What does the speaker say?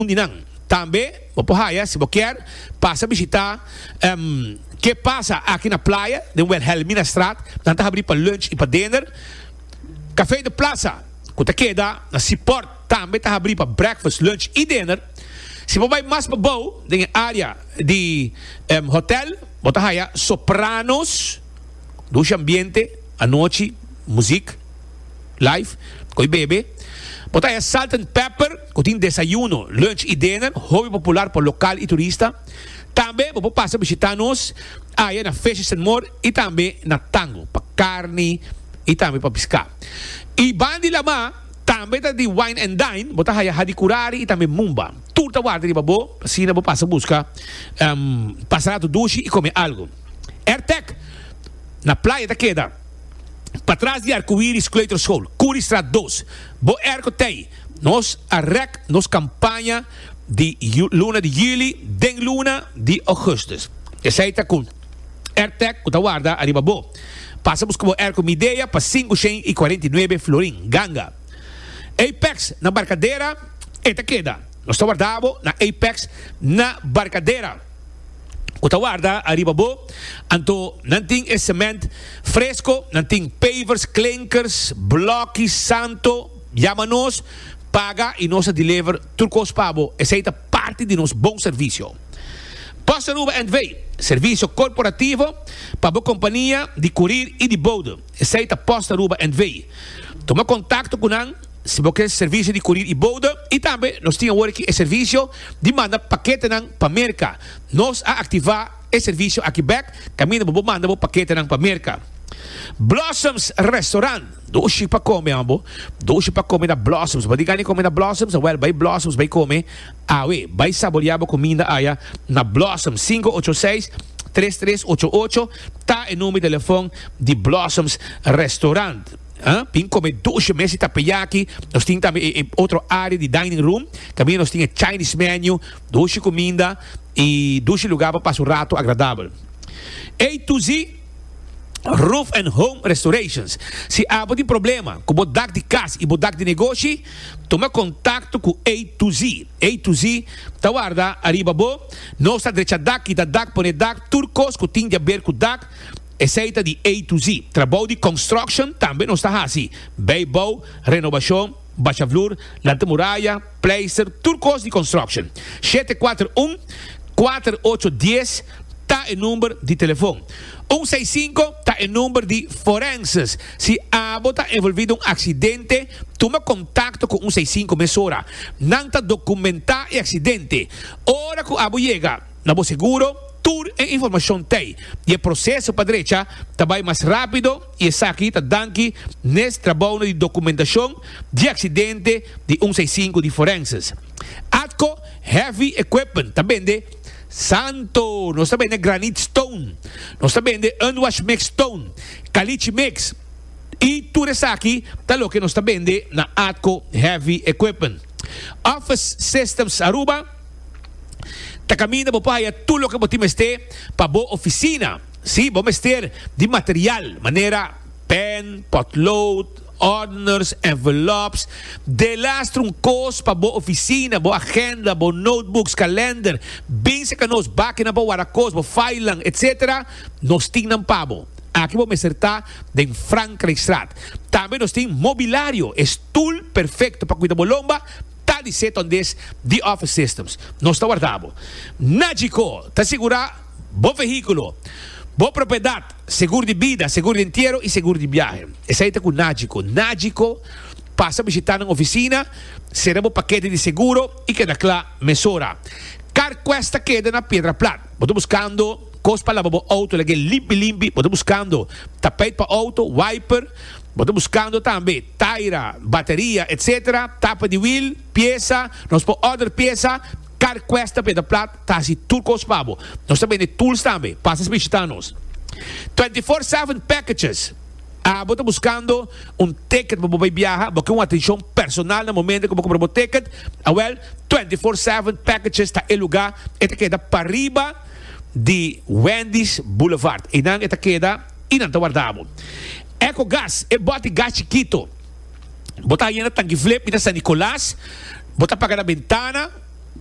Dinang. Também, se você quer, passa a visitar que passa aqui na praia, de Wilhelmina Straat, tanto abrir para lunch e para dinner. Café de Plaza, que está queda na Seaport, também está abrir para breakfast, lunch e dinner. Se você vai mais para boa, na área de hotel, você vai Sopranos, duche ambiente, à noite, música, live, com bebê. Você vai Salt and Pepper, que tem desayuno, lunch e dinner, hobby popular para local e turista. Também você passa a visitar-nos aí na Fishes and More e também na Tango, para carne e também para pescar. E Bandi Lama, também está de Wine and Dine, você vai Hadikurari e também Mumba. Tudo está guardado de babo, assim você passa a buscar, passar do duche e comer algo. AirTech, na praia da queda, para trás de Arco-Íris, Cleitor School, Curistrat 2, bo Erco Tei, nos arrec, nos campanha de luna de julho, den luna de augustus. Essa aí está com AirTech, que está guardado ali babo. Passamos como Erco Mideia para 549 Florim, Ganga. Apex na Barcadeira, esta queda. Nós estamos guardando na Apex na Barcadeira. O guarda arriba bo, anto não tem cimento fresco, não tem pavers, clinkers, blocos, santo, chama-nos, paga e nós deliver turcos pabo. Essa é parte de nosso bom serviço. Posta Aruba & Vey, serviço corporativo para a companhia de courier e de bode. Essa é Posta Aruba & Vey. Toma contato com nós. Se você quer serviço de courier e bode, e também nós temos aqui o serviço de mandar paquete para a América. Nós a ativar o serviço aqui back, caminho para mandar o paquete para a América. Blossoms Restaurant, doce para comer, ambo. Doce para comer na Blossoms. Vai dizer comer na Blossoms, well, vai Blossoms, vai comer. Vai saborear a comida aí na Blossoms 586-3388. Tá o número de telefone de Blossoms Restaurant. Pin come doce meses tapeyaki, nós temos também outra área de dining room, também nós temos Chinese menu, doce comida e doce lugar para passar um rato agradável. A to Z Roof and Home Restorations. Se há algum problema com o dak de casa e o dak de negócio, toma contato com A to Z. A to Z, tá guarda, arriba bo, nossa direita dak, e da dak, pone dak, turcos, que tem de ver com dak. Essa de A to Z. Trabalho de construction também não está assim. Beibou, renovação, baixa flor, lanta muralha, placer, turcos de construction. 741-4810 está o número de telefone. 165 está o número de forenses. Se a está envolvido em um acidente, toma contato com 165 mesora. Não está documentar o acidente. Ora que a chega, na bo seguro, tour e informação tem. E o processo para a direita também mais rápido e essa aqui está dando nesse trabalho de documentação de acidente de 165 de forenses. Atco Heavy Equipment também de Santo, nós também de Granite Stone, nós também de Unwash Mix Stone, Caliche Mix e tudo isso aqui está o que nós também de na Atco Heavy Equipment. Office Systems Aruba ta caminha para tudo o que você tem para boa oficina. Sim, vamos ter de material, maneira pen, potload, ordners, envelopes, de lastro cost para boa oficina, boa agenda, boa notebooks, calendar, bem se que nós máquina boa waracos, boa filing, etc. Nós temos pabo. Aqui vamos acertar em Franklin Straat. Também nós temos mobiliário, stool perfeito para cuidar da lomba. De setor de Office Systems. Nós está guardado. Nagico, está segurar bom veículo, boa propriedade, seguro de vida, seguro de inteiro e seguro de viagem. Essa aí está com Nagico. Nagico passa a visitar na oficina, será um paquete de seguro e queda lá mesura. Carquesta queda na Pedra Plata. Estou buscando coisa para lavar o auto, limpi. Estou buscando tapete para auto, wiper. Estou buscando também taira, bateria, etc. Tapa de wheel, peça. Nós podemos outra peça. Carquesta Pedra Plata, está assim, tudo com os pabo. Nós também de tools também. Passa a visitar-nos. 24/7 packages. Estou buscando ticket para você viajar, porque uma atenção personal no momento que você compra o ticket. 24/7 packages está em lugar. Esta queda para arriba de Wendy's Boulevard. E não esta queda e não está guardado. EcoGás, bote gás chiquito. Bota aí na tanque flip, na San Nicolás. Bota para a ventana,